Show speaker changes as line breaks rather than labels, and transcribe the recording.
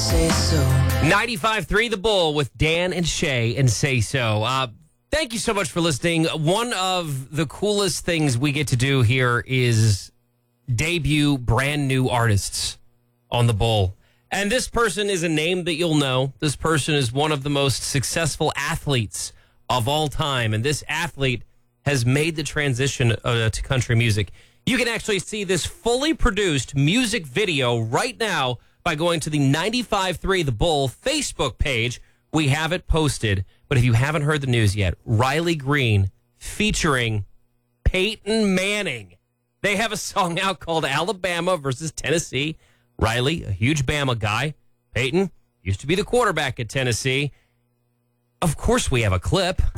say so.
95.3 The Bull with Dan and Shay and Say So. Thank you so much for listening. One of the coolest things we get to do here is debut brand new artists on The Bull. And this person is a name that you'll know. This person is one of the most successful athletes of all time. And this athlete has made the transition to country music. You can actually see this fully produced music video right now by going to the 95.3 The Bull Facebook page. We have it posted. But if you haven't heard the news yet, Riley Green featuring Peyton Manning. They have a song out called Alabama versus Tennessee. Riley, a huge Bama guy. Peyton used to be the quarterback at Tennessee. Of course we have a clip.